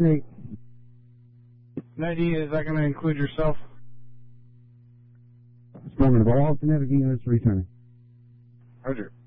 Snake. Nadia, is that going to include yourself? Smoking of all genetic units returning. Roger.